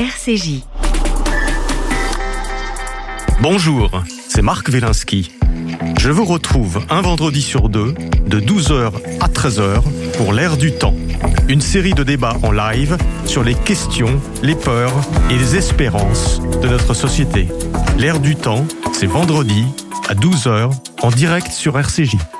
RCJ. Bonjour, c'est Marc Wielinski. Je vous retrouve un vendredi sur deux, de 12h à 13h, pour l'Air du temps. Une série de débats en live sur les questions, les peurs et les espérances de notre société. L'Air du temps, c'est vendredi à 12h en direct sur RCJ.